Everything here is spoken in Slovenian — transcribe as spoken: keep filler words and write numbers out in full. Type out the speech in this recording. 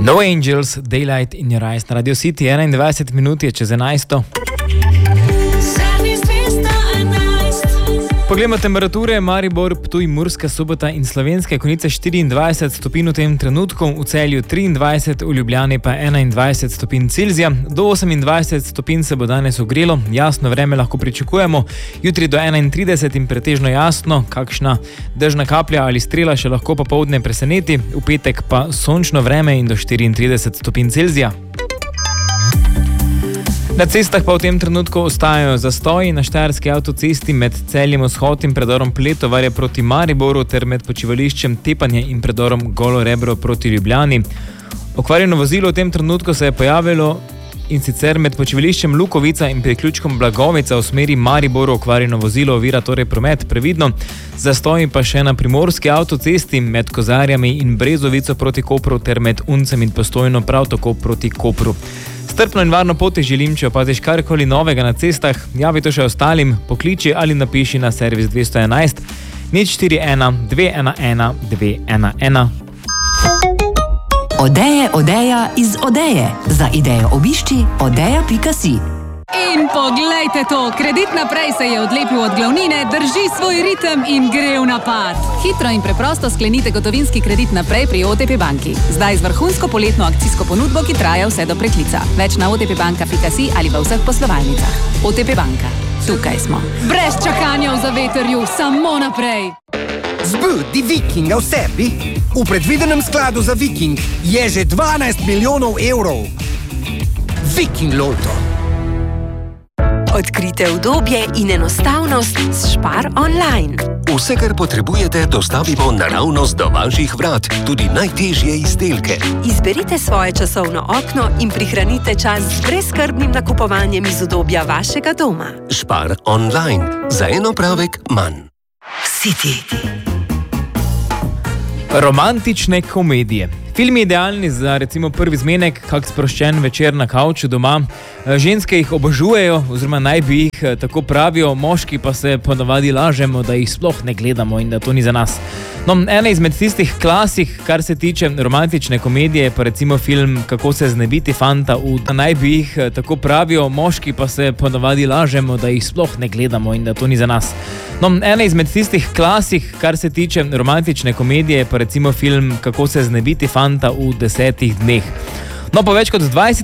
No Angels, Daylight in Your Eyes na Radio City, enaindvajset minut je čez enajsto. Poglejmo temperature, Maribor, Ptuj, Murska Sobota in Slovenske Konjice štiriindvajset stopinj v tem trenutku, v Celju triindvajset, v Ljubljani pa enaindvajset stopinj Celzija. Do osemindvajset stopinj se bo danes ogrelo, jasno vreme lahko pričakujemo, jutri do enaintrideset in pretežno jasno, kakšna dežna kaplja ali strela še lahko popoldne preseneti, v petek pa sončno vreme in do štiriintrideset stopinj Celzija. Na cestah pa v tem trenutku ostajajo zastoji na štajerski avtocesti med Celjem Vzhod in predorom Pletovarje proti Mariboru ter med počivališčem Tepanje in predorom Golo Rebro proti Ljubljani. Okvarjeno vozilo v tem trenutku se je pojavilo in sicer med počivališčem Lukovica in priključkom Blagovica v smeri Mariboru. Okvarjeno vozilo ovira torej promet, previdno. Zastoji pa še na primorski avtocesti med Kozarjami in Brezovico proti Kopru ter med Uncem in Postojno prav tako proti Kopru. Strpno in varno pot želim, če opaziš karkoli novega na cestah, javi to še ostalim, pokliči ali napiši na servis dvesto enajst nič štiri ena dve ena ena dve ena ena. Odeje, odeja iz Odeje. Za idejo obišči odeja pika si. In poglejte to, Kredit naprej se je odlepil od glavnine, drži svoj ritem in gre v napad. Hitro in preprosto sklenite gotovinski kredit naprej pri O T P banki. Zdaj z vrhunsko poletno akcijsko ponudbo, ki traja vse do preklica. Več na otpbanka pika si ali v vseh poslovalnicah. O T P banka. Tukaj smo. Brez čakanja v zavetrju, samo naprej. Zbudi Vikinga v sebi. V predvidenem skladu za Viking je že dvanajst milijonov evrov. Viking Lotto. Odkrite udobje in enostavnost s Spar online. Vse, kar potrebujete, dostavimo naravnost do vaših vrat, tudi najtežje izdelke. Izberite svoje časovno okno in prihranite čas z brezskrbnim nakupovanjem iz udobja vašega doma. Spar online. Za en opravek manj. City. Romantične komedije. Film je idealni za recimo prvi zmenek, kak sproščen večer na kavču doma. Ženske jih obožujejo, oziroma naj bi jih, tako pravijo, moški pa se ponavadi lažemo, da jih sploh ne gledamo in da to ni za nas. No, ena izmed tistih klasik, kar se tiče romantične komedije, pa recimo film Kako se znebiti fanta v naj bi jih, tako pravijo, moški pa se ponavadi lažemo, da jih sploh ne gledamo in da to ni za nas. No, ena izmed tistih klasik, kar se tiče romantične komedije, pa recimo film Kako se znebiti fanta v desetih dneh. No, po več kot dvajset